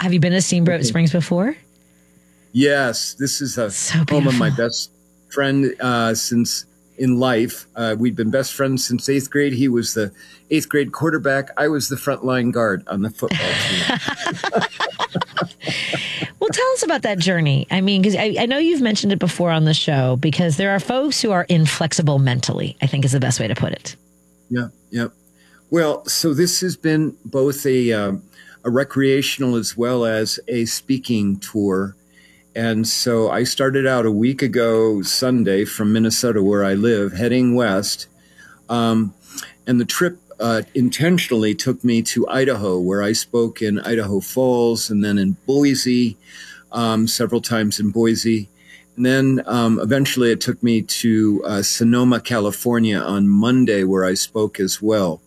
Have you been to Steamboat Springs before? Yes, this is a home of my best friend since in life. We've been best friends since 8th grade. He was the 8th grade quarterback. I was the frontline guard on the football team. Well, tell us about that journey. I mean, because I know you've mentioned it before on the show, because there are folks who are inflexible mentally, I think is the best way to put it. Yeah. Well, so this has been both a recreational as well as a speaking tour. And so I started out a week ago Sunday from Minnesota, where I live, heading west. And the trip intentionally took me to Idaho, where I spoke in Idaho Falls and then in Boise, several times in Boise. And then eventually it took me to Sonoma, California on Monday, where I spoke as well.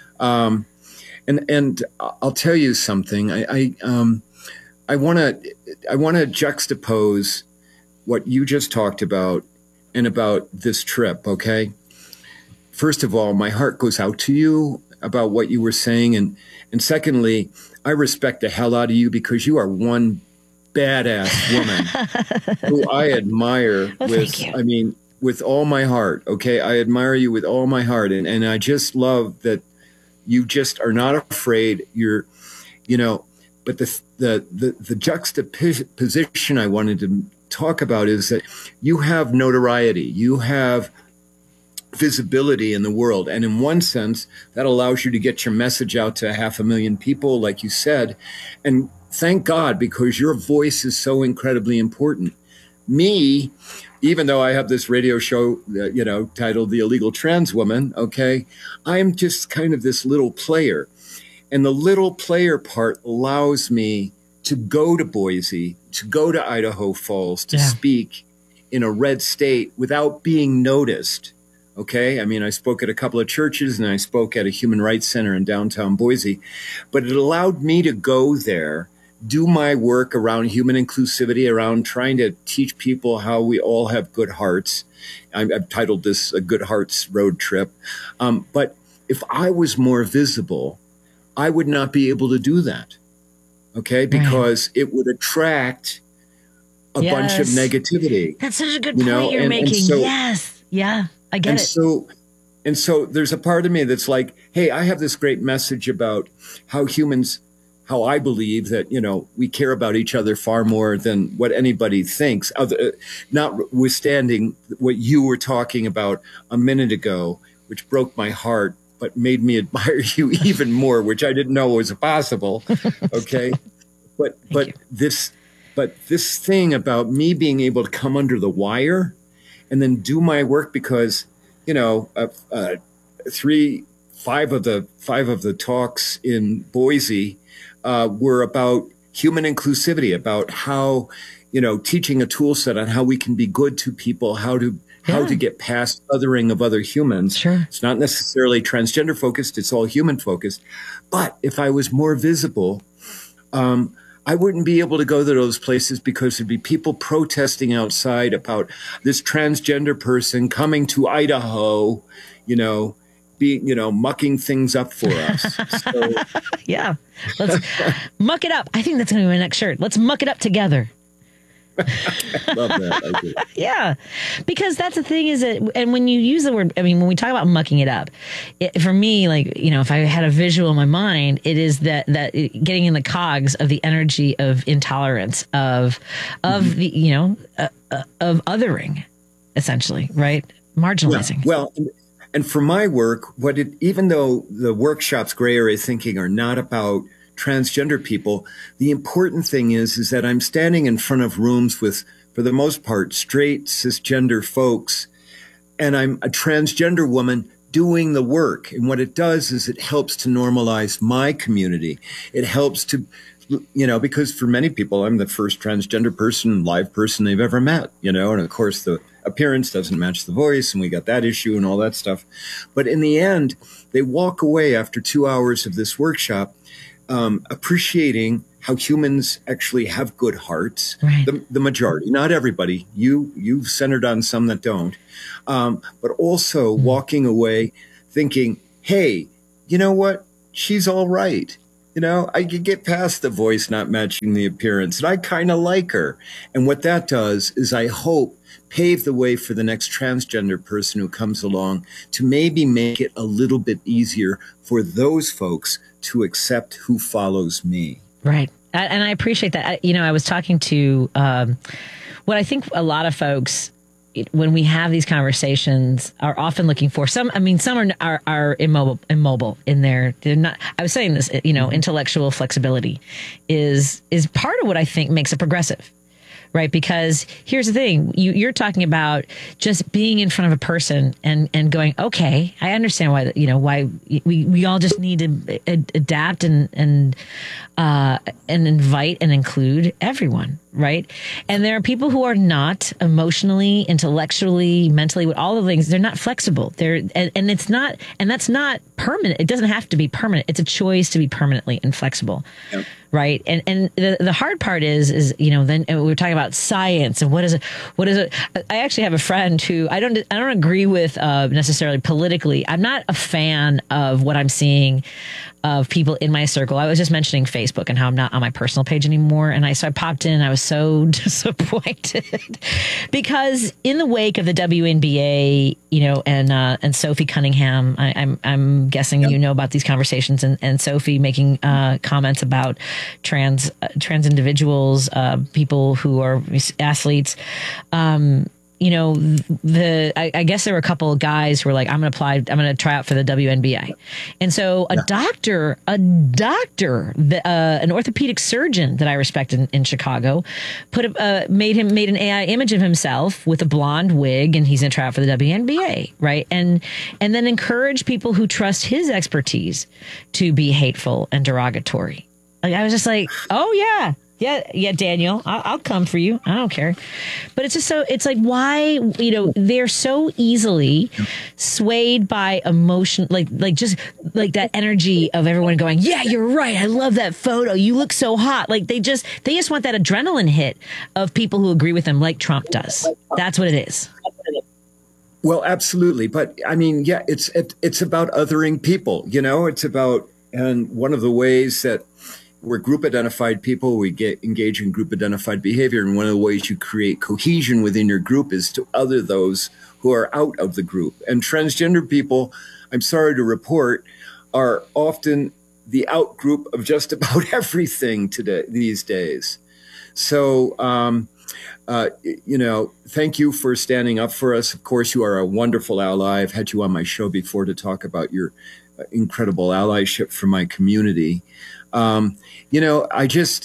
And I'll tell you something. I want to juxtapose what you just talked about and about this trip, okay? First of all, my heart goes out to you about what you were saying. And secondly, I respect the hell out of you, because you are one badass woman who I admire with all my heart, okay? I admire you with all my heart. And I just love that you just are not afraid. But the juxtaposition I wanted to talk about is that you have notoriety, you have visibility in the world. And in one sense, that allows you to get your message out to 500,000 people, like you said. And thank God, because your voice is so incredibly important. Me, even though I have this radio show, titled The Illegal Trans Woman, okay, I'm just kind of this little player. And the little player part allows me to go to Boise, to go to Idaho Falls, to speak in a red state without being noticed. Okay. I mean, I spoke at a couple of churches and I spoke at a human rights center in downtown Boise, but it allowed me to go there, do my work around human inclusivity, around trying to teach people how we all have good hearts. I've titled this a Good Hearts Road Trip. But if I was more visible, I would not be able to do that. Okay. Because it would attract a bunch of negativity. That's such a good point you're making. So, yes. Yeah. I get it. And so there's a part of me that's like, hey, I have this great message about how I believe that, we care about each other far more than what anybody thinks, notwithstanding what you were talking about a minute ago, which broke my heart, but made me admire you even more, which I didn't know was possible. Okay. But this thing about me being able to come under the wire and then do my work, because, 5 of the talks in Boise were about human inclusivity, about how, teaching a tool set on how we can be good to people, how to get past othering of other humans. Sure. It's not necessarily transgender focused. It's all human focused. But if I was more visible, I wouldn't be able to go to those places, because there'd be people protesting outside about this transgender person coming to Idaho, mucking things up for us. So, yeah. Let's muck it up. I think that's going to be my next shirt. Let's muck it up together. Love that. I do. Yeah, because that's the thing is that, and when you use the word, I mean, when we talk about mucking it up, for me, if I had a visual in my mind, it is that getting in the cogs of the energy of intolerance, of the, of othering, essentially, right? Marginalizing. Yeah. Well, and for my work, even though the workshops, gray area thinking, are not about transgender people, the important thing is that I'm standing in front of rooms with, for the most part, straight cisgender folks, and I'm a transgender woman doing the work. And what it does is it helps to normalize my community. It helps to, because for many people, I'm the first transgender person, live person they've ever met, and of course the appearance doesn't match the voice, and we got that issue and all that stuff. But in the end, they walk away after 2 hours of this workshop appreciating how humans actually have good hearts. Right. The majority, not everybody. You've centered on some that don't. But also walking away thinking, hey, you know what? She's all right. You know, I could get past the voice not matching the appearance, and I kind of like her. And what that does is, I hope, pave the way for the next transgender person who comes along to maybe make it a little bit easier for those folks to accept who follows me. Right. And I appreciate that. I was talking to what I think a lot of folks, when we have these conversations, are often looking for some are immobile in their, they're not, I was saying this, intellectual flexibility is part of what I think makes a progressive. Right. Because here's the thing, you're talking about just being in front of a person and going, okay, I understand why we all just need to adapt and invite and include everyone. Right. And there are people who are not emotionally, intellectually, mentally, with all the things. They're not flexible. And that's not permanent. It doesn't have to be permanent. It's a choice to be permanently inflexible. Yep. Right. And the hard part is, then we were talking about science and what is it? I actually have a friend who I don't agree with necessarily politically. I'm not a fan of what I'm seeing of people in my circle. I was just mentioning Facebook and how I'm not on my personal page anymore. And so I popped in and I was so disappointed because in the wake of the WNBA, and Sophie Cunningham, I'm guessing about these conversations and Sophie making comments about trans individuals, people who are athletes. I guess there were a couple of guys who were like, I'm going to try out for the WNBA. And so an orthopedic surgeon that I respect in Chicago made an AI image of himself with a blonde wig, and he's going to try out for the WNBA. Right. And then encourage people who trust his expertise to be hateful and derogatory. Like, I was just like, oh yeah. Yeah, Daniel, I'll come for you. I don't care. But it's just it's like, why, they're so easily swayed by emotion, like just like that energy of everyone going, yeah, you're right. I love that photo. You look so hot. Like they just want that adrenaline hit of people who agree with them, like Trump does. That's what it is. Well, absolutely. But I mean, yeah, it's about othering people, it's about, and one of the ways that we're group identified people, we engage in group identified behavior. And one of the ways you create cohesion within your group is to other those who are out of the group. And transgender people, I'm sorry to report, are often the out group of just about everything these days. So, thank you for standing up for us. Of course, you are a wonderful ally. I've had you on my show before to talk about your incredible allyship for my community. I just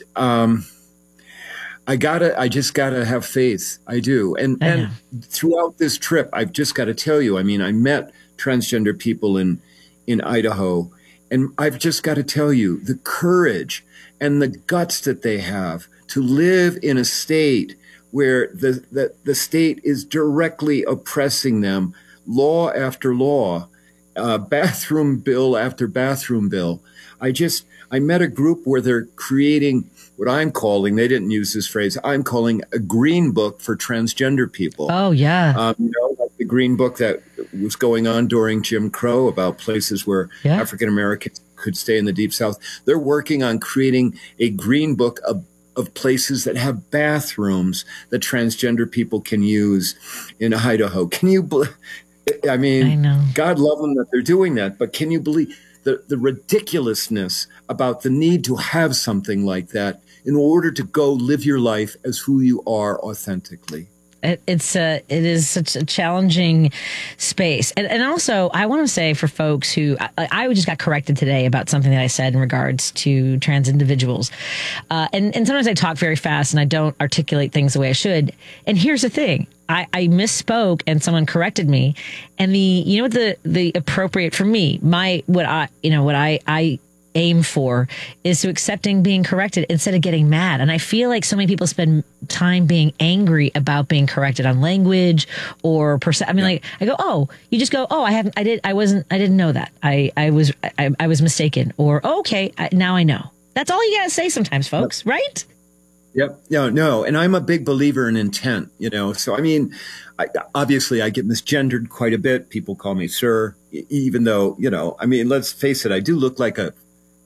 gotta have faith. I do. And throughout this trip, I've just got to tell you, I mean, I met transgender people in Idaho, and I've just got to tell you the courage and the guts that they have to live in a state where the state is directly oppressing them, law after law, bathroom bill after bathroom bill. I met a group where they're creating what I'm calling, they didn't use this phrase, I'm calling a green book for transgender people. Oh, yeah. Like the green book that was going on during Jim Crow about places where African Americans could stay in the Deep South. They're working on creating a green book of places that have bathrooms that transgender people can use in Idaho. Can you believe? I mean, I know. God love them that they're doing that, but can you believe the ridiculousness about the need to have something like that in order to go live your life as who you are authentically? It is such a challenging space. And also, I want to say for folks who, I just got corrected today about something that I said in regards to trans individuals. And sometimes I talk very fast and I don't articulate things the way I should. And here's the thing. I misspoke and someone corrected me. And the appropriate for me, what I aim for is to accepting being corrected instead of getting mad. And I feel like so many people spend time being angry about being corrected on language or I go, oh, you just go, oh, I didn't know that. I was mistaken, or oh, okay, now I know. That's all you gotta say sometimes, folks, right? Yep. No. And I'm a big believer in intent, so I mean, obviously I get misgendered quite a bit. People call me sir, even though, I mean, let's face it, I do look like a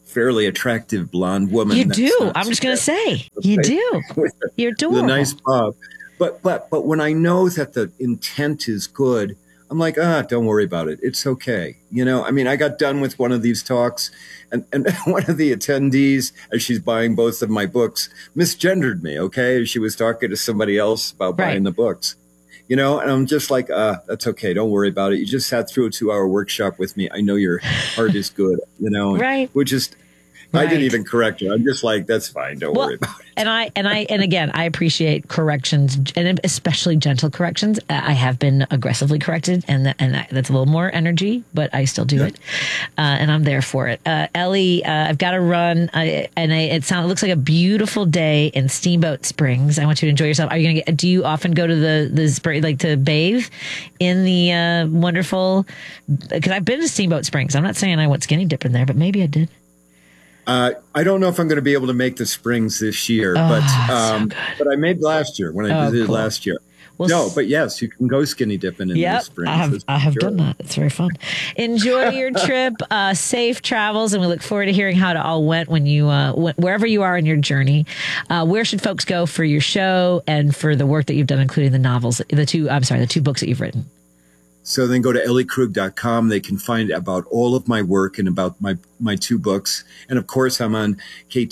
fairly attractive blonde woman. You do. I'm just going to say, you do. You're adorable. The nice bob. But when I know that the intent is good, I'm like, don't worry about it. It's okay. I mean, I got done with one of these talks, and one of the attendees, as she's buying both of my books, misgendered me, okay? She was talking to somebody else about buying the books. And I'm just like, that's okay. Don't worry about it. You just sat through a 2-hour workshop with me. I know your heart is good, Right. Which is, I didn't even correct her. I'm just like, that's fine. Don't worry about it. And again, I appreciate corrections, and especially gentle corrections. I have been aggressively corrected, and that's a little more energy, but I still do it, and I'm there for it. Ellie, I've got to run, it looks like a beautiful day in Steamboat Springs. I want you to enjoy yourself. Are you gonna do you often go to the spring, like to bathe in the wonderful? Because I've been to Steamboat Springs. I'm not saying I went skinny dipping there, but maybe I did. I don't know if I'm going to be able to make the springs this year, but I made last year when I visited last year. Well, but yes, you can go skinny dipping in the springs. I have done that. It's very fun. Enjoy your trip. Safe travels, and we look forward to hearing how it all went when you wherever you are in your journey. Where should folks go for your show and for the work that you've done, including the novels, the two books that you've written? So then go to elliekrug.com. They can find about all of my work and about my 2 books. And of course, I'm on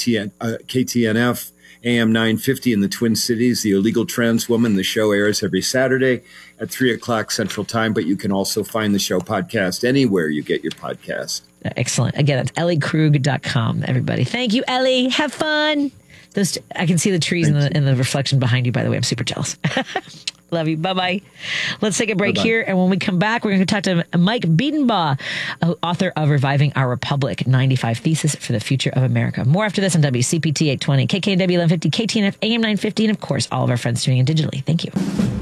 KTNF, AM 950 in the Twin Cities, The Illegal Trans Woman. The show airs every Saturday at 3:00 Central Time, but you can also find the show podcast anywhere you get your podcast. Excellent. Again, it's elliekrug.com, everybody. Thank you, Ellie. Have fun. I can see the trees in the reflection behind you, by the way. I'm super jealous. Love you. Bye-bye. Let's take a break here. And when we come back, we're going to talk to Mike Biedenbaugh, author of Reviving Our Republic, 95 Thesis for the Future of America. More after this on WCPT 820, KKNW 1150, KTNF AM 950, and of course, all of our friends tuning in digitally. Thank you.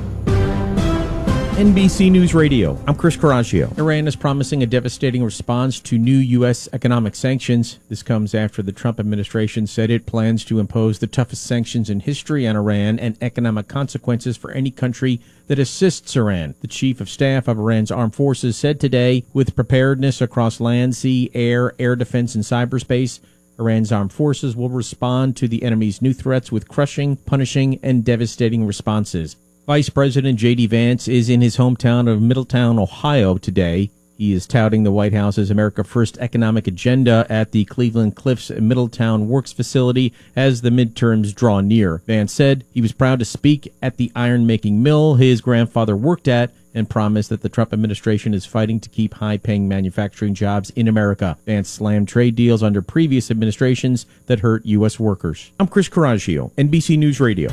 NBC News Radio. I'm Chris Coraggio. Iran is promising a devastating response to new U.S. economic sanctions. This comes after the Trump administration said it plans to impose the toughest sanctions in history on Iran and economic consequences for any country that assists Iran. The chief of staff of Iran's armed forces said today, with preparedness across land, sea, air defense, and cyberspace, Iran's armed forces will respond to the enemy's new threats with crushing, punishing, and devastating responses. Vice President J.D. Vance is in his hometown of Middletown, Ohio today. He is touting the White House's America First economic agenda at the Cleveland Cliffs Middletown Works facility as the midterms draw near. Vance said he was proud to speak at the iron-making mill his grandfather worked at and promised that the Trump administration is fighting to keep high-paying manufacturing jobs in America. Vance slammed trade deals under previous administrations that hurt U.S. workers. I'm Chris Coraggio, NBC News Radio.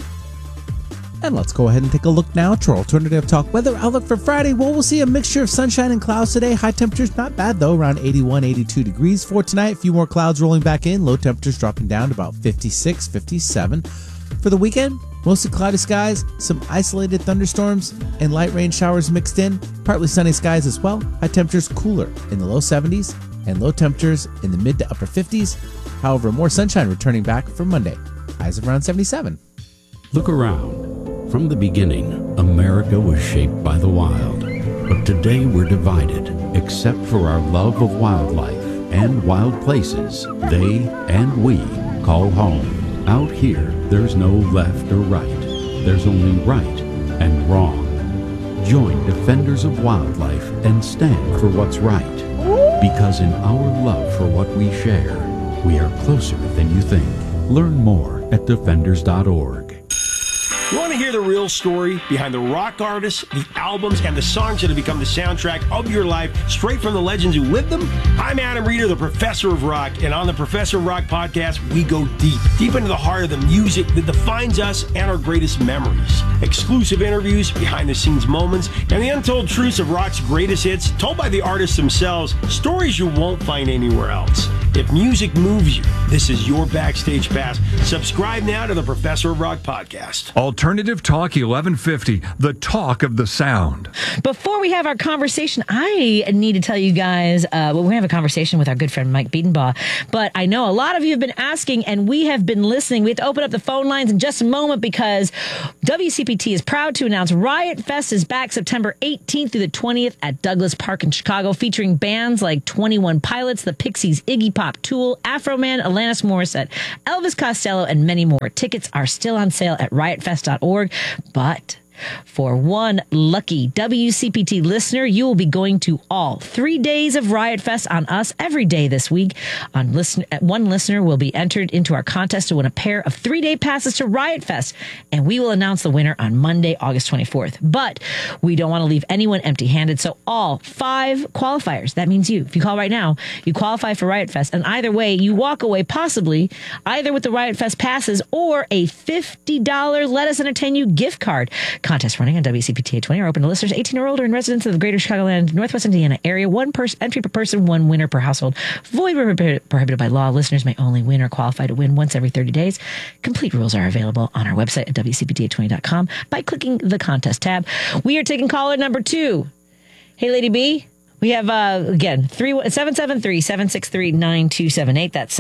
And let's go ahead and take a look now at our alternative talk weather outlook for Friday. Well, we'll see a mixture of sunshine and clouds today. High temperatures not bad, though, around 81, 82 degrees. For tonight, a few more clouds rolling back in. Low temperatures dropping down to about 56, 57. For the weekend, mostly cloudy skies, some isolated thunderstorms, and light rain showers mixed in. Partly sunny skies as well. High temperatures cooler in the low 70s and low temperatures in the mid to upper 50s. However, more sunshine returning back for Monday. Highs of around 77. Look around. From the beginning, America was shaped by the wild. But today we're divided, except for our love of wildlife and wild places they and we call home. Out here, there's no left or right. There's only right and wrong. Join Defenders of Wildlife and stand for what's right. Because in our love for what we share, we are closer than you think. Learn more at defenders.org. You want to hear the real story behind the rock artists, the albums, and the songs that have become the soundtrack of your life, straight from the legends who lived them? I'm Adam Reeder, the Professor of Rock, and on the Professor of Rock podcast, we go deep into the heart of the music that defines us and our greatest memories. Exclusive interviews, behind-the-scenes moments, and the untold truths of rock's greatest hits, told by the artists themselves, stories you won't find anywhere else. If music moves you, this is your backstage pass. Subscribe now to the Professor of Rock podcast. Alternative Talk 1150, the talk of the sound. Before we have our conversation, I need to tell you guys, we have a conversation with our good friend Mike Biedenbaugh, but I know a lot of you have been asking and we have been listening. We have to open up the phone lines in just a moment because WCPT is proud to announce Riot Fest is back September 18th through the 20th at Douglas Park in Chicago, featuring bands like 21 Pilots, the Pixies, Iggy Pop, Pop, Tool, Afroman, Alanis Morissette, Elvis Costello, and many more. Tickets are still on sale at riotfest.org, but for one lucky WCPT listener, you will be going to all 3 days of Riot Fest on us every day this week. One listener will be entered into our contest to win a pair of 3-day passes to Riot Fest, and we will announce the winner on Monday, August 24th. But we don't want to leave anyone empty-handed, so all 5 qualifiers, that means you, if you call right now, you qualify for Riot Fest, and either way, you walk away possibly either with the Riot Fest passes or a $50 Let Us Entertain You gift card. Contest running on WCPT 20 are open to listeners 18 or older and residents of the greater Chicagoland, Northwest Indiana area. One person entry per person, one winner per household. Void where prohibited by law. Listeners may only win or qualify to win once every 30 days. Complete rules are available on our website at WCPT820.com by clicking the contest tab. We are taking caller number 2. Hey, Lady B. We have, again, 773-763-9278. That's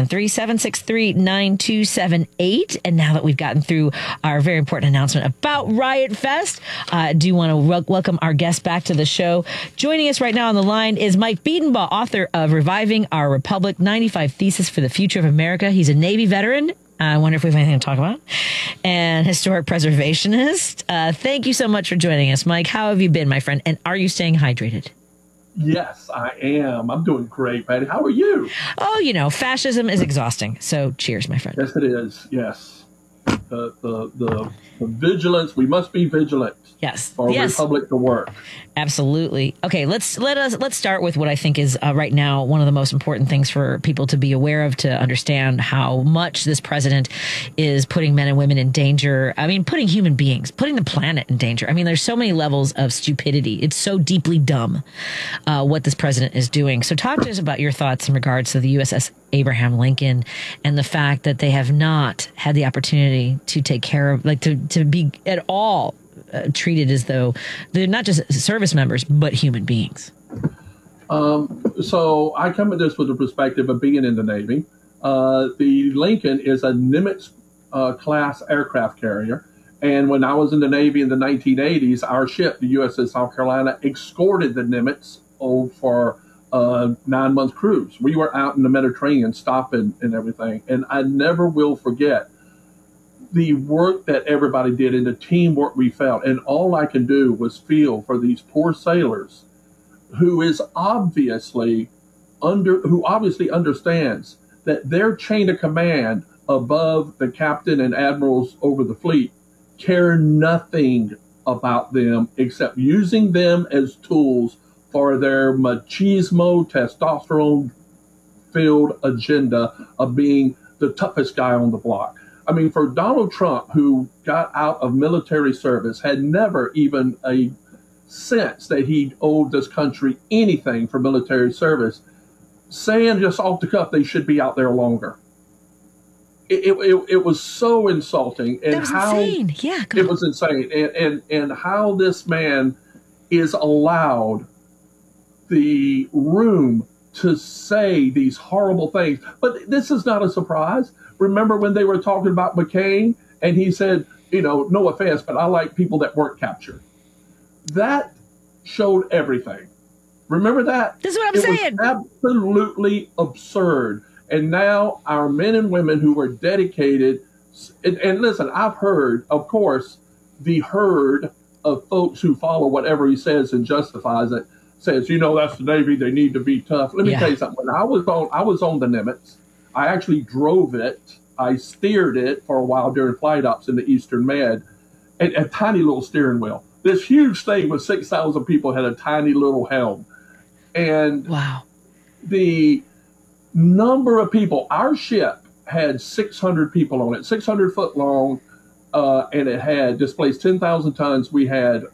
773-763-9278. And now that we've gotten through our very important announcement about Riot Fest, I do want to welcome our guest back to the show. Joining us right now on the line is Mike Biedenbaugh, author of Reviving Our Republic, 95 Theses for the Future of America. He's a Navy veteran. I wonder if we have anything to talk about. And historic preservationist. Thank you so much for joining us, Mike. How have you been, my friend? And are you staying hydrated? Yes, I am. I'm doing great, Patty. How are you? Oh, fascism is exhausting. So cheers, my friend. Yes, it is. Yes. The vigilance. We must be vigilant. Yes. For a republic to work. Absolutely. Okay, let's start with what I think is right now one of the most important things for people to be aware of, to understand how much this president is putting men and women in danger. I mean, putting human beings, putting the planet in danger. I mean, there's so many levels of stupidity. It's so deeply dumb what this president is doing. So talk to us about your thoughts in regards to the USS Abraham Lincoln and the fact that they have not had the opportunity to take care of, to be at all treated as though they're not just service members, but human beings. So I come at this with the perspective of being in the Navy. The Lincoln is a Nimitz class aircraft carrier. And when I was in the Navy in the 1980s, our ship, the USS South Carolina, escorted the Nimitz for 9-month cruise. We were out in the Mediterranean stopping and everything. And I never will forget the work that everybody did and the teamwork we felt. And all I can do was feel for these poor sailors who obviously understands that their chain of command above the captain and admirals over the fleet care nothing about them except using them as tools for their machismo, testosterone-filled agenda of being the toughest guy on the block. I mean, for Donald Trump, who got out of military service, had never even a sense that he owed this country anything for military service, saying just off the cuff they should be out there longer. It was so insulting. And that was insane. Yeah, it was insane. And how this man is allowed the room to say these horrible things. But this is not a surprise. Remember when they were talking about McCain and he said, no offense, but I like people that weren't captured. That showed everything. Remember that? That's what I'm saying. Was absolutely absurd. And now our men and women who were dedicated, and listen, I've heard, of course, the herd of folks who follow whatever he says and justifies it, says, that's the Navy, they need to be tough. Let me tell you something. When I was on the Nimitz, I actually drove it. I steered it for a while during flight ops in the Eastern Med, and a tiny little steering wheel. This huge thing with 6,000 people had a tiny little helm. And wow, the number of people, our ship had 600 people on it, 600 foot long, and it had displaced 10,000 tons. We had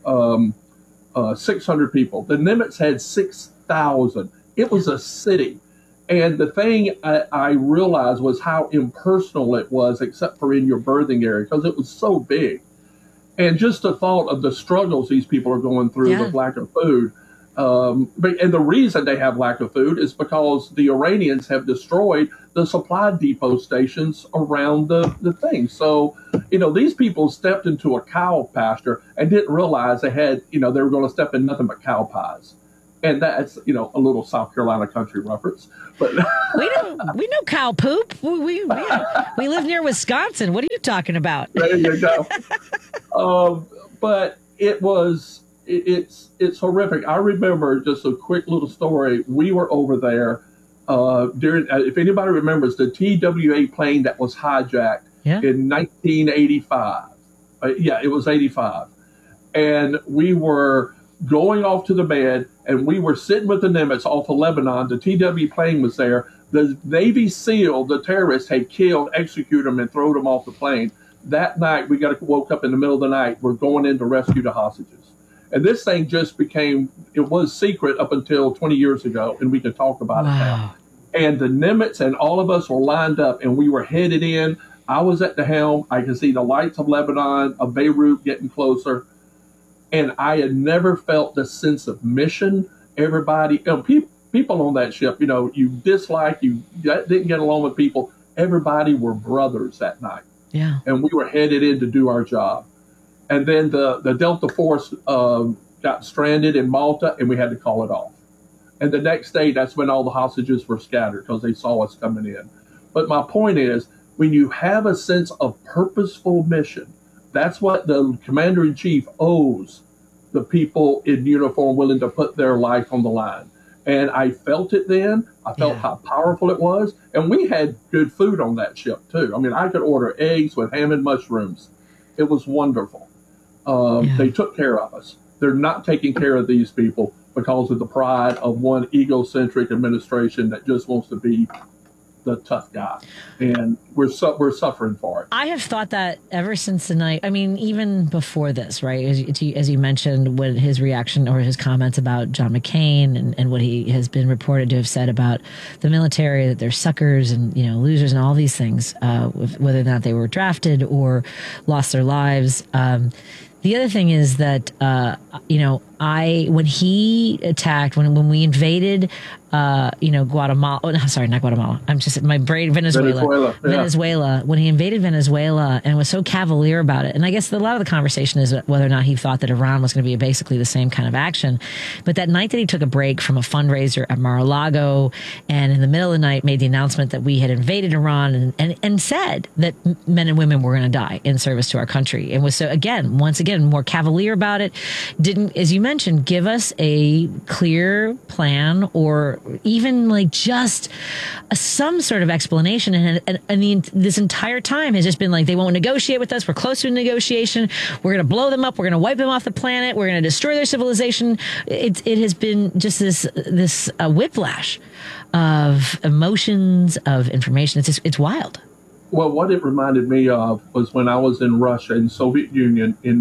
600 people. The Nimitz had 6,000. It was a city. And the thing I realized was how impersonal it was, except for in your berthing area, because it was so big. And just the thought of the struggles these people are going through with lack of food. And the reason they have lack of food is because the Iranians have destroyed the supply depot stations around the thing. So, these people stepped into a cow pasture and didn't realize they were going to step in nothing but cow pies. And that's, a little South Carolina country reference. But we know cow poop. We live near Wisconsin. What are you talking about? There you go. But it's horrific. I remember just a quick little story. We were over there during, if anybody remembers, the TWA plane that was hijacked in 1985. It was 85. And we were going off to the bed, and we were sitting with the Nimitz off of Lebanon. The TW plane was there. The Navy SEAL, the terrorists, had killed, executed them, and thrown them off the plane. That night, we woke up in the middle of the night. We're going in to rescue the hostages. And this thing just it was secret up until 20 years ago, and we can talk about it now. And the Nimitz and all of us were lined up, and we were headed in. I was at the helm. I could see the lights of Lebanon, of Beirut getting closer. And I had never felt the sense of mission. Everybody, people on that ship, you dislike, you didn't get along with people. Everybody were brothers that night. Yeah. And we were headed in to do our job. And then the Delta Force got stranded in Malta, and we had to call it off. And the next day, that's when all the hostages were scattered because they saw us coming in. But my point is, when you have a sense of purposeful mission, that's what the commander-in-chief owes the people in uniform willing to put their life on the line. And I felt it then. I felt how powerful it was. And we had good food on that ship, too. I mean, I could order eggs with ham and mushrooms. It was wonderful. They took care of us. They're not taking care of these people because of the pride of one egocentric administration that just wants to be the tough guy, and we're suffering for it. I have thought that ever since the night. I mean, even before this, right? As you mentioned, when his reaction or his comments about John McCain and what he has been reported to have said about the military, that they're suckers and losers and all these things, whether or not they were drafted or lost their lives. The other thing is that when he attacked, when we invaded, Guatemala. Oh, no, sorry, not Guatemala. I'm just my brain. Venezuela. When he invaded Venezuela and was so cavalier about it, and I guess a lot of the conversation is whether or not he thought that Iran was going to be basically the same kind of action. But that night that he took a break from a fundraiser at Mar-a-Lago, and in the middle of the night made the announcement that we had invaded Iran and said that men and women were going to die in service to our country, and was so once again more cavalier about it. Didn't, as you mentioned, give us a clear plan or even like just some sort of explanation. And this entire time has just been like, they won't negotiate with us. We're close to a negotiation. We're going to blow them up. We're going to wipe them off the planet. We're going to destroy their civilization. It has been just this whiplash of emotions, of information. It's wild. Well, what it reminded me of was when I was in Russia, in Soviet Union, in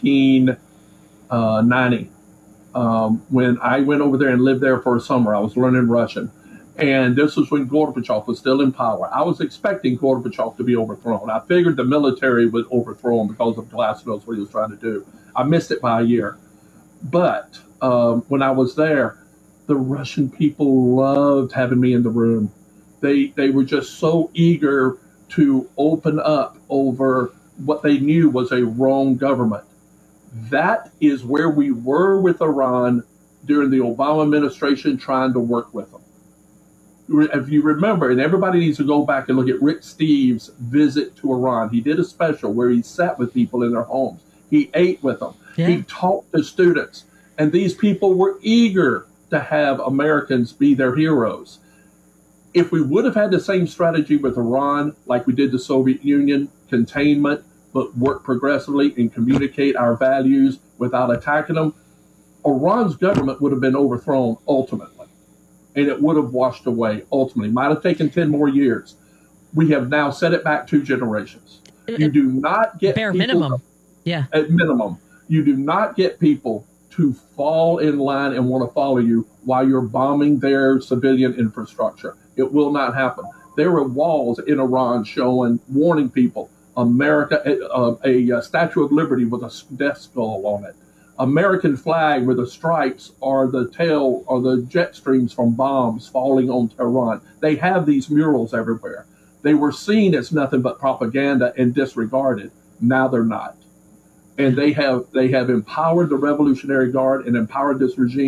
1990. When I went over there and lived there for a summer, I was learning Russian. And this was when Gorbachev was still in power. I was expecting Gorbachev to be overthrown. I figured the military would overthrow him because of Glasnost, what he was trying to do. I missed it by a year. But when I was there, the Russian people loved having me in the room. They were just so eager to open up over what they knew was a wrong government. That is where we were with Iran during the Obama administration, trying to work with them. If you remember, and everybody needs to go back and look at Rick Steves' visit to Iran. He did a special where he sat with people in their homes. He ate with them. Yeah. He talked to students. And these people were eager to have Americans be their heroes. If we would have had the same strategy with Iran, like we did the Soviet Union, containment, but work progressively and communicate our values without attacking them, Iran's government would have been overthrown ultimately. And it would have washed away ultimately. Might have taken 10 more years. We have now set it back 2 generations. You do not get bare minimum. Yeah. At minimum, you do not get people to fall in line and want to follow you while you're bombing their civilian infrastructure. It will not happen. There were walls in Iran warning people, America, a Statue of Liberty with a death skull on it, American flag where the stripes are the tail or the jet streams from bombs falling on Tehran. They have these murals everywhere. They were seen as nothing but propaganda and disregarded. Now they're not. And they have empowered the Revolutionary Guard and empowered this regime.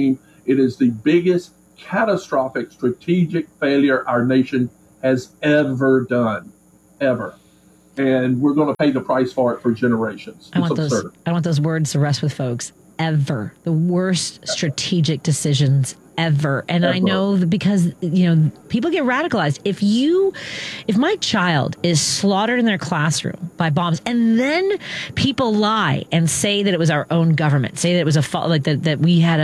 It is the biggest catastrophic strategic failure our nation has ever done, ever. And we're going to pay the price for it for generations. I want those words to rest with folks. Ever. The worst strategic decisions ever. And I know that because, people get radicalized. If my child is slaughtered in their classroom by bombs, and then people lie and say that it was our own government, say that it was a fault, like that we had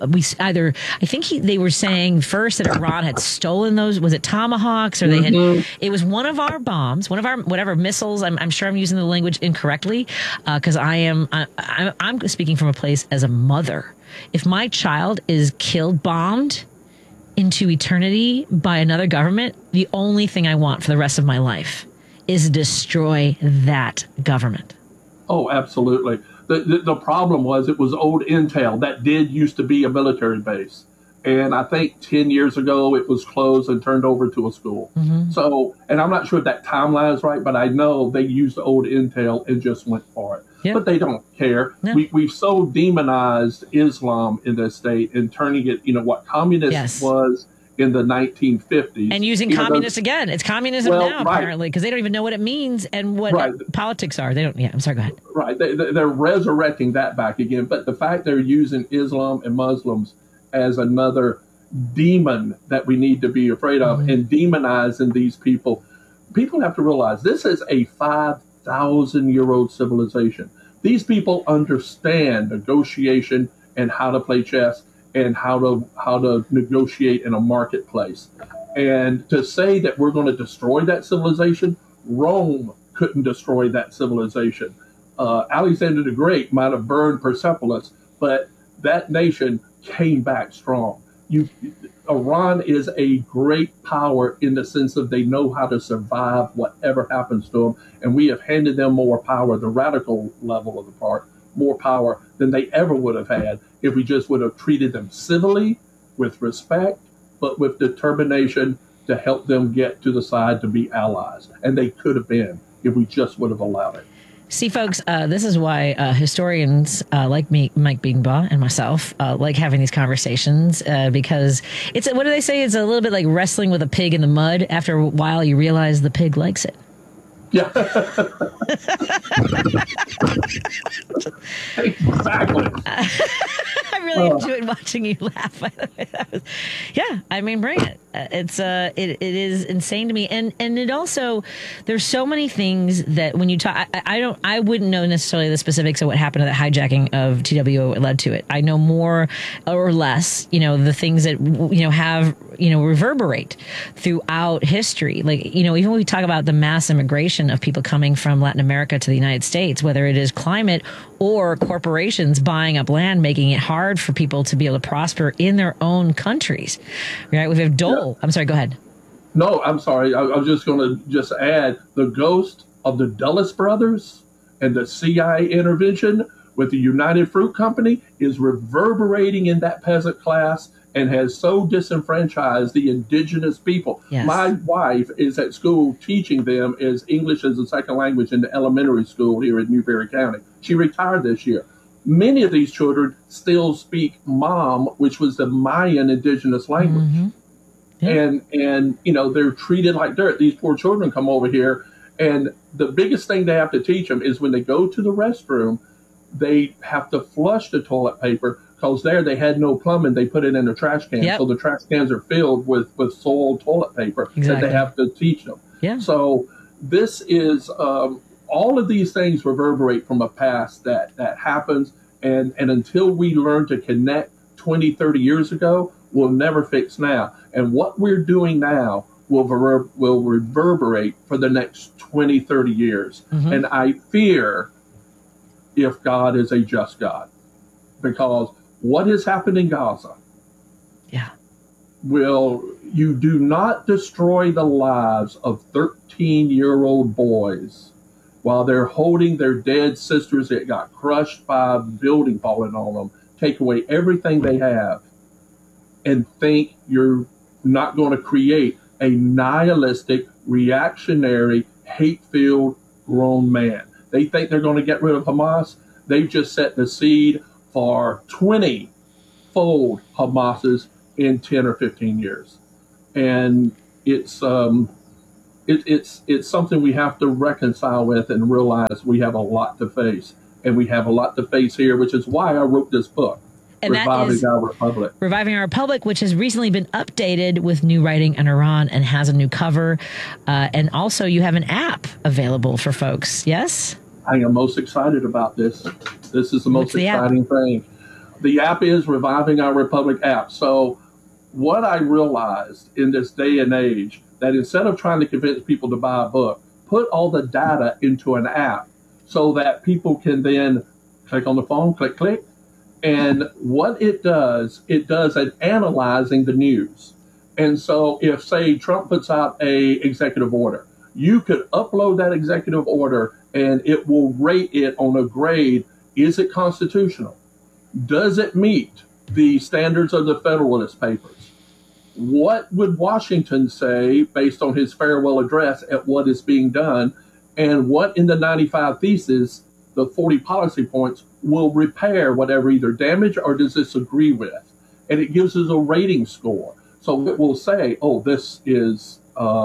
they were saying first that Iran had stolen those, was it Tomahawks, or it was one of our bombs, one of our whatever missiles. I'm sure I'm using the language incorrectly, because I'm speaking from a place as a mother. If my child is bombed into eternity by another government, the only thing I want for the rest of my life is to destroy that government. Oh, absolutely. The problem was it was old intel that did used to be a military base. And I think 10 years ago, it was closed and turned over to a school. Mm-hmm. So, and I'm not sure if that timeline is right, but I know they used old intel and just went for it. Yep. But they don't care. No. We've so demonized Islam in this state and turning it, what communist was in the 1950s. And using communist again. It's communism now, apparently, because they don't even know what it means and what politics are. They don't. Yeah, I'm sorry, go ahead. Right. They're resurrecting that back again. But the fact they're using Islam and Muslims as another demon that we need to be afraid of, and demonizing these people have to realize this is a 5,000-year-old civilization. These people understand negotiation and how to play chess and how to negotiate in a marketplace. And to say that we're going to destroy that civilization, Rome couldn't destroy that civilization. Alexander the Great might have burned Persepolis, but that nation came back strong. Iran is a great power in the sense of they know how to survive whatever happens to them, and we have handed them more power, the radical level of the part, more power than they ever would have had if we just would have treated them civilly, with respect, but with determination to help them get to the side to be allies. And they could have been if we just would have allowed it. See, folks, this is why historians like me, Mike Bingbaugh, and myself like having these conversations, because it's, what do they say? It's a little bit like wrestling with a pig in the mud. After a while, you realize the pig likes it. Yeah. Exactly. I really enjoyed watching you laugh, by the way. Bring it. It is insane to me. And it also, there's so many things that when you talk, I wouldn't know necessarily the specifics of what happened to the hijacking of TWO led to it. I know more or less, the things that, have, reverberate throughout history. Like, even when we talk about the mass immigration of people coming from Latin America to the United States, whether it is climate or corporations buying up land, making it hard for people to be able to prosper in their own countries, right? We have Dole. Yeah. I'm sorry, go ahead. No, I'm sorry. I was just going to add the ghost of the Dulles brothers and the CIA intervention with the United Fruit Company is reverberating in that peasant class and has so disenfranchised the indigenous people. Yes. My wife is at school teaching them as English as a second language in the elementary school here in Newberry County. She retired this year. Many of these children still speak Mam, which was the Mayan indigenous language. Mm-hmm. Yeah. And they're treated like dirt. These poor children come over here, and the biggest thing they have to teach them is when they go to the restroom, they have to flush the toilet paper, because there they had no plumbing. They put it in the trash can. Yep. So the trash cans are filled with soiled toilet paper that they have to teach them. Yeah. So this is all of these things reverberate from a past that happens. And until we learn to connect 20, 30 years ago, we'll never fix now. And what we're doing now will reverberate for the next 20, 30 years. Mm-hmm. And I fear if God is a just God, because what has happened in Gaza, you do not destroy the lives of 13-year-old boys while they're holding their dead sisters that got crushed by a building falling on them, take away everything they have, and think you're not going to create a nihilistic, reactionary, hate-filled grown man. They think they're going to get rid of Hamas. They've just set the seed for 20 tenfold Hamas's in 10 or 15 years. And it's something we have to reconcile with and realize we have a lot to face. And we have a lot to face here, which is why I wrote this book, and Reviving Our Republic. Reviving Our Republic, which has recently been updated with new writing on Iran and has a new cover. And also you have an app available for folks, yes? I am most excited about this. This is the most exciting thing. The app is Reviving Our Republic app. So what I realized in this day and age, that instead of trying to convince people to buy a book, put all the data into an app so that people can then click on the phone, click. And what it does an analyzing the news. And so if, say, Trump puts out a executive order, you could upload that executive order and it will rate it on a grade. Is it constitutional? Does it meet the standards of the Federalist Papers? What would Washington say based on his farewell address at what is being done? And what in the 95 Thesis, the 40 policy points, will repair whatever either damage or disagree with? And it gives us a rating score. So it will say, oh, this is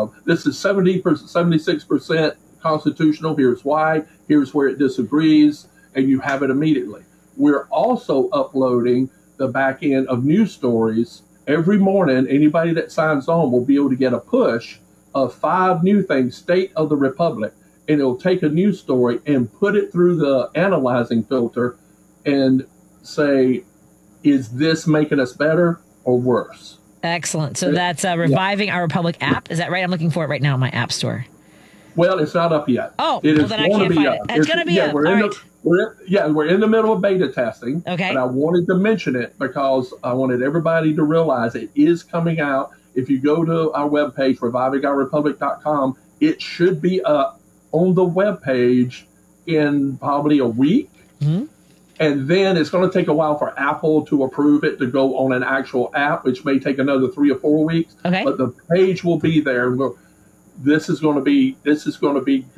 76% constitutional. Here's why. Here's where it disagrees. And you have it immediately. We're also uploading the back end of news stories. Every morning, anybody that signs on will be able to get a push of 5 new things, State of the Republic. And it'll take a news story and put it through the analyzing filter and say, is this making us better or worse? Excellent. So that's Reviving Our Republic app. Is that right? I'm looking for it right now in my app store. Well, it's not up yet. Oh, well, then I can't find it. It's going to be up. All right. We're in the middle of beta testing. Okay. But I wanted to mention it because I wanted everybody to realize it is coming out. If you go to our webpage, revivingourrepublic.com, it should be up on the webpage in probably a week. Mm-hmm. And then it's going to take a while for Apple to approve it to go on an actual app, which may take another 3 or 4 weeks. Okay. But the page will be there. This is going to be good. This is going to be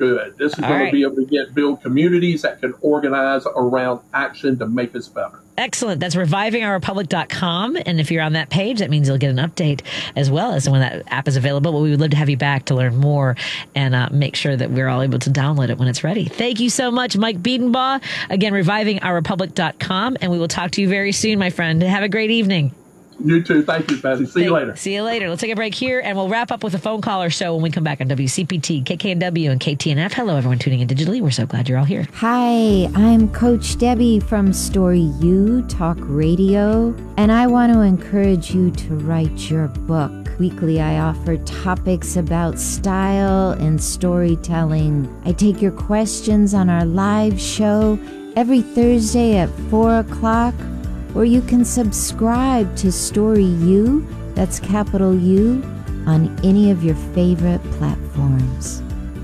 able to build communities that can organize around action to make us better. Excellent. That's revivingourrepublic.com. And if you're on that page, that means you'll get an update as well as when that app is available. But we would love to have you back to learn more and make sure that we're all able to download it when it's ready. Thank you so much, Mike Biedenbaugh. Again, revivingourrepublic.com. And we will talk to you very soon, my friend. Have a great evening. You too. Thank you, Patty. See you later. See you later. Let's take a break here, and we'll wrap up with a phone call or so when we come back on WCPT, KKNW, and KTNF. Hello, everyone tuning in digitally. We're so glad you're all here. Hi, I'm Coach Debbie from Story U Talk Radio, and I want to encourage you to write your book. Weekly, I offer topics about style and storytelling. I take your questions on our live show every Thursday at 4 o'clock. Or you can subscribe to Story U, that's capital U, on any of your favorite platforms.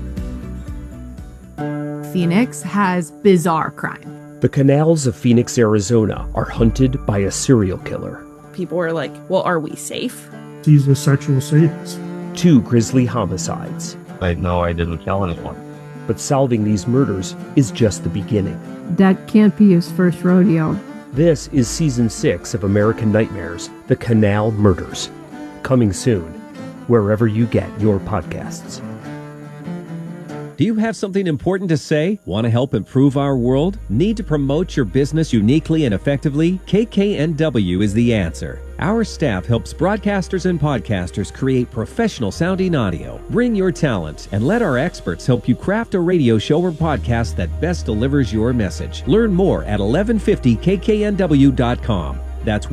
Phoenix has bizarre crime. The canals of Phoenix, Arizona are hunted by a serial killer. People were like, well, are we safe? He's a sexual sadist. 2 grisly homicides. I know I didn't kill anyone. But solving these murders is just the beginning. That can't be his first rodeo. This is Season 6 of American Nightmares, The Canal Murders. Coming soon, wherever you get your podcasts. Do you have something important to say? Want to help improve our world? Need to promote your business uniquely and effectively? KKNW is the answer. Our staff helps broadcasters and podcasters create professional-sounding audio. Bring your talent and let our experts help you craft a radio show or podcast that best delivers your message. Learn more at 1150kknw.com. That's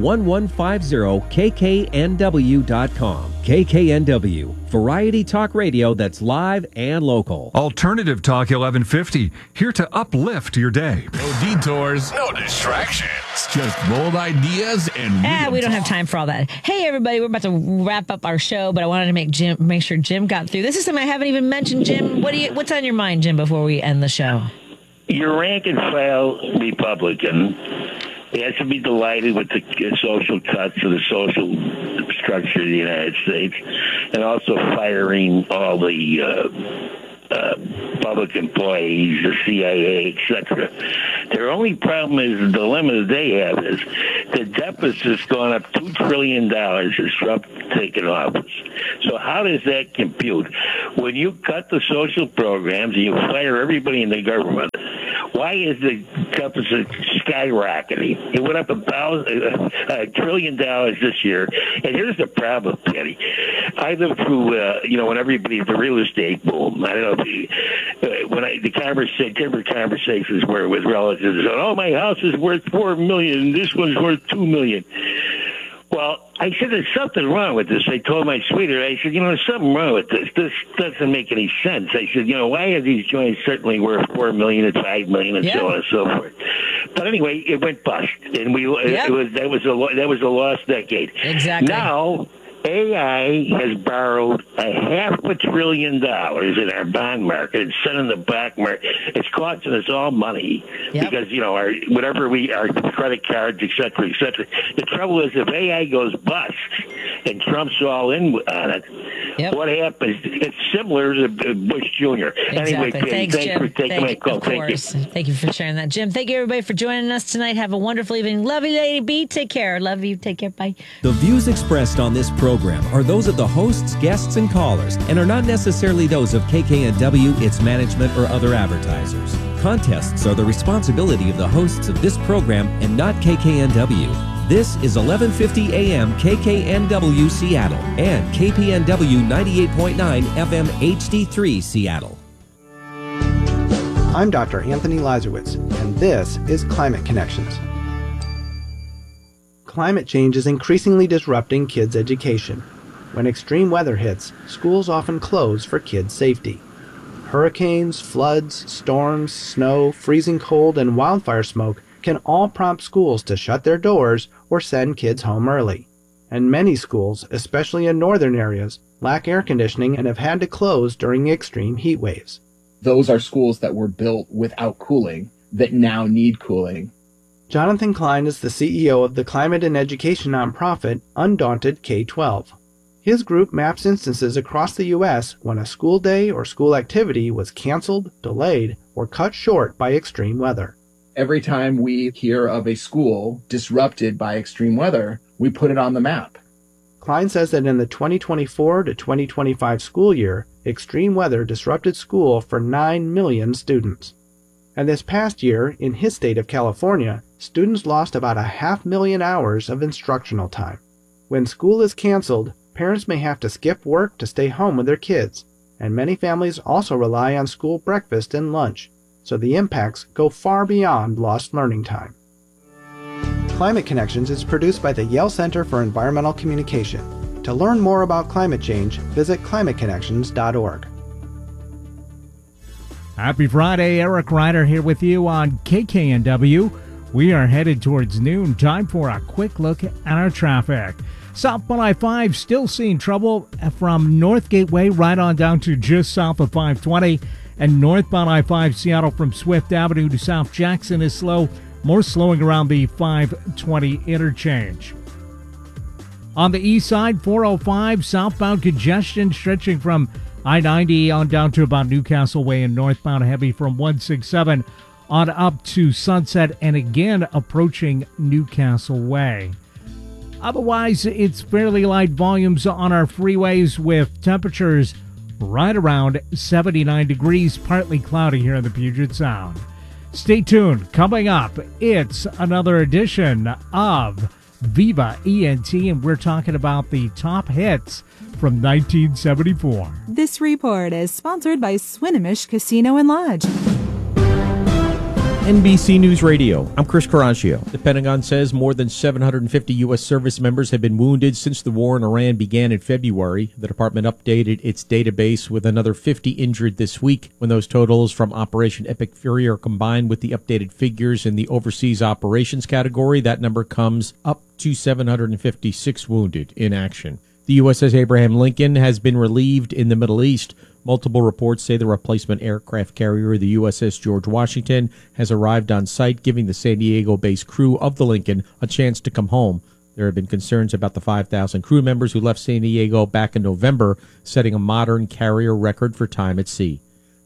1150kknw.com. KKNW, variety talk radio that's live and local. Alternative Talk 1150, here to uplift your day. No detours, no distractions, just bold ideas and we don't have time for all that. Hey, everybody, we're about to wrap up our show, but I wanted to make sure Jim got through. This is something I haven't even mentioned, Jim. What's on your mind, Jim, before we end the show? Your rank and file Republican has to be delighted with the social cuts of the social structure of the United States, and also firing all the public employees, the CIA, etc. Their only problem is, the dilemma that they have is The deficit's gone up $2 trillion since Trump taken office. So how does that compute? When you cut the social programs and you fire everybody in the government, why is the deficit skyrocketing? It went up $1 trillion this year. And here's the problem, Penny. I lived through, when the real estate boom. I don't know if different conversations were with relatives. Oh, my house is worth $4 million, and this one's worth $2 million. Well, I said, there's something wrong with this. I told my sweetheart, I said, there's something wrong with this. This doesn't make any sense. I said, why are these joints certainly worth $4 million and $5 million and so on and so forth? But anyway, it went bust, and that was a lost decade. Exactly. Now, AI has borrowed $500 billion in our bond market and sent in the black market. It's costing us all money because our credit cards, et cetera, et cetera. The trouble is, if AI goes bust and Trump's all in on it, what happens? It's similar to Bush Jr. Exactly. Anyway, Thanks, Jim. for taking my call. Of course. Thank you for sharing that, Jim. Thank you, everybody, for joining us tonight. Have a wonderful evening. Love you, Lady B. Take care. Love you. Take care. Bye. The views expressed on this program are those of the hosts, guests, and callers, and are not necessarily those of KKNW, its management, or other advertisers. Contests are the responsibility of the hosts of this program and not KKNW. This is 1150 AM KKNW Seattle and KPNW 98.9 FM HD3 Seattle. I'm Dr. Anthony Lazarowitz, and this is Climate Connections. Climate change is increasingly disrupting kids' education. When extreme weather hits, schools often close for kids' safety. Hurricanes, floods, storms, snow, freezing cold, and wildfire smoke can all prompt schools to shut their doors or send kids home early. And many schools, especially in northern areas, lack air conditioning and have had to close during extreme heat waves. Those are schools that were built without cooling that now need cooling. Jonathan Klein is the CEO of the climate and education nonprofit Undaunted K-12. His group maps instances across the U.S. when a school day or school activity was canceled, delayed, or cut short by extreme weather. Every time we hear of a school disrupted by extreme weather, we put it on the map. Klein says that in the 2024 to 2025 school year, extreme weather disrupted school for 9 million students. And this past year, in his state of California, students lost about 500,000 hours of instructional time. When school is canceled, parents may have to skip work to stay home with their kids, and many families also rely on school breakfast and lunch, so the impacts go far beyond lost learning time. Climate Connections is produced by the Yale Center for Environmental Communication. To learn more about climate change, visit climateconnections.org. Happy Friday, Eric Ryder here with you on KKNW. We are headed towards noon. Time for a quick look at our traffic. Southbound I-5 still seeing trouble from North Gateway right on down to just south of 520. And northbound I-5 Seattle from Swift Avenue to South Jackson is slow. More slowing around the 520 interchange. On the east side, 405 southbound congestion stretching from I-90 on down to about Newcastle Way and northbound heavy from 167 on up to Sunset and again approaching Newcastle Way. Otherwise, it's fairly light volumes on our freeways with temperatures right around 79 degrees, partly cloudy here in the Puget Sound. Stay tuned. Coming up, it's another edition of Viva ENT, and we're talking about the top hits from 1974. This report is sponsored by Swinomish Casino and Lodge. NBC News Radio, I'm Chris Caraccio. The Pentagon says more than 750 U.S. service members have been wounded since the war in Iran began in February. The department updated its database with another 50 injured this week. When those totals from Operation Epic Fury are combined with the updated figures in the overseas operations category, that number comes up to 756 wounded in action. The USS Abraham Lincoln has been relieved in the Middle East. Multiple reports say the replacement aircraft carrier, the USS George Washington, has arrived on site, giving the San Diego-based crew of the Lincoln a chance to come home. There have been concerns about the 5,000 crew members who left San Diego back in November, setting a modern carrier record for time at sea.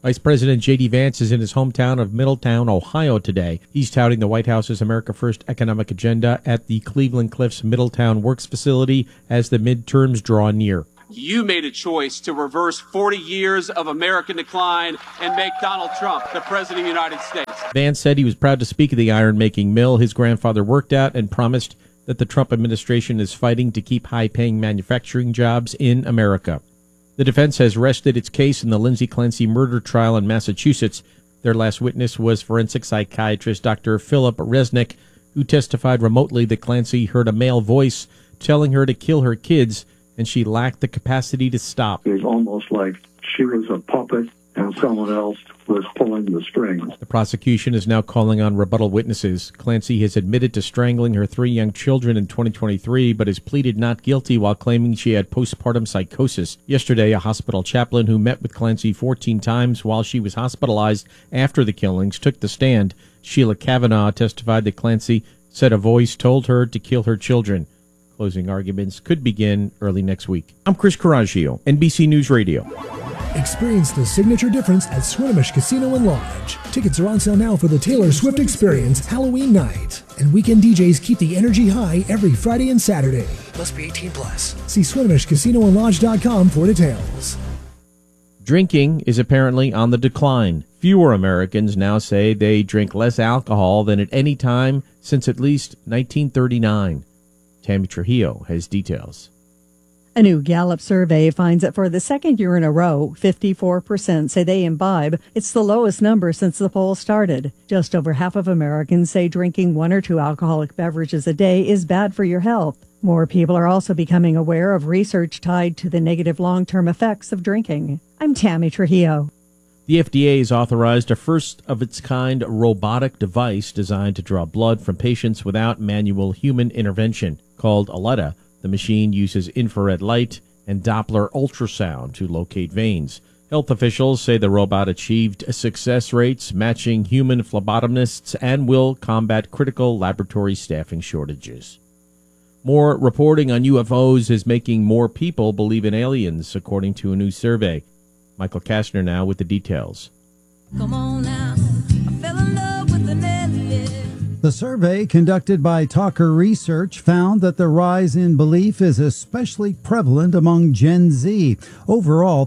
Vice President J.D. Vance is in his hometown of Middletown, Ohio today. He's touting the White House's America First economic agenda at the Cleveland Cliffs Middletown Works facility as the midterms draw near. You made a choice to reverse 40 years of American decline and make Donald Trump the President of the United States. Vance said he was proud to speak of the iron-making mill his grandfather worked at and promised that the Trump administration is fighting to keep high-paying manufacturing jobs in America. The defense has rested its case in the Lindsay Clancy murder trial in Massachusetts. Their last witness was forensic psychiatrist Dr. Philip Resnick, who testified remotely that Clancy heard a male voice telling her to kill her kids, and she lacked the capacity to stop. It was almost like she was a puppet and someone else was pulling the strings. The prosecution is now calling on rebuttal witnesses. Clancy has admitted to strangling her 3 young children in 2023, but has pleaded not guilty while claiming she had postpartum psychosis. Yesterday, a hospital chaplain who met with Clancy 14 times while she was hospitalized after the killings took the stand. Sheila Kavanaugh testified that Clancy said a voice told her to kill her children. Closing arguments could begin early next week. I'm Chris Coraggio, NBC News Radio. Experience the signature difference at Swinomish Casino and Lodge. Tickets are on sale now for the Taylor Swift Experience Halloween night. And weekend DJs keep the energy high every Friday and Saturday. Must be 18 plus. See SwinomishCasinoandLodge.com for details. Drinking is apparently on the decline. Fewer Americans now say they drink less alcohol than at any time since at least 1939. Tammy Trujillo has details. A new Gallup survey finds that for the second year in a row, 54% say they imbibe. It's the lowest number since the poll started. Just over half of Americans say drinking 1 or 2 alcoholic beverages a day is bad for your health. More people are also becoming aware of research tied to the negative long-term effects of drinking. I'm Tammy Trujillo. The FDA has authorized a first-of-its-kind robotic device designed to draw blood from patients without manual human intervention. Called Aletta, the machine uses infrared light and Doppler ultrasound to locate veins. Health officials say the robot achieved success rates matching human phlebotomists and will combat critical laboratory staffing shortages. More reporting on UFOs is making more people believe in aliens, according to a new survey. Michael Kastner now with the details. Come on now, I fell in love with an alien. The survey conducted by Talker Research found that the rise in belief is especially prevalent among Gen Z. Overall,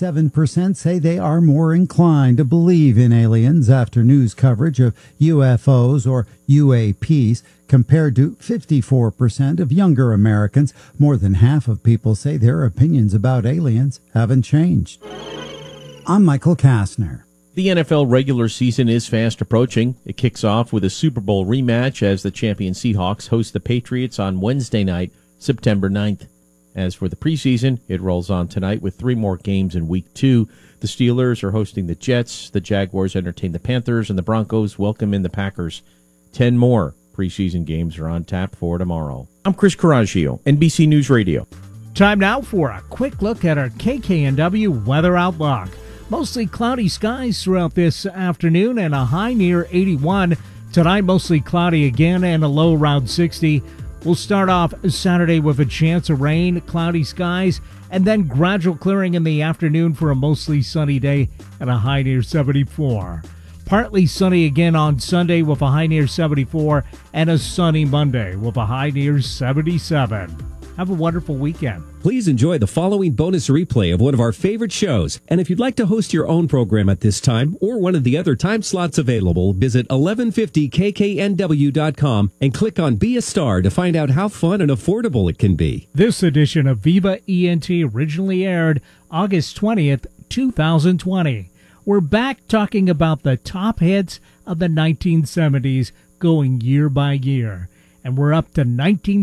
37% say they are more inclined to believe in aliens after news coverage of UFOs or UAPs, compared to 54% of younger Americans. More than half of people say their opinions about aliens haven't changed. I'm Michael Kastner. The NFL regular season is fast approaching. It kicks off with a Super Bowl rematch as the champion Seahawks host the Patriots on Wednesday night, September 9th. As for the preseason, it rolls on tonight with 3 more games in Week 2. The Steelers are hosting the Jets, the Jaguars entertain the Panthers, and the Broncos welcome in the Packers. 10 more preseason games are on tap for tomorrow. I'm Chris Coraggio, NBC News Radio. Time now for a quick look at our KKNW weather outlook. Mostly cloudy skies throughout this afternoon and a high near 81. Tonight, mostly cloudy again and a low around 60. We'll start off Saturday with a chance of rain, cloudy skies, and then gradual clearing in the afternoon for a mostly sunny day and a high near 74. Partly sunny again on Sunday with a high near 74 and a sunny Monday with a high near 77. Have a wonderful weekend. Please enjoy the following bonus replay of one of our favorite shows. And if you'd like to host your own program at this time or one of the other time slots available, visit 1150kknw.com and click on Be a Star to find out how fun and affordable it can be. This edition of Viva ENT originally aired August 20th, 2020. We're back talking about the top hits of the 1970s going year by year. And we're up to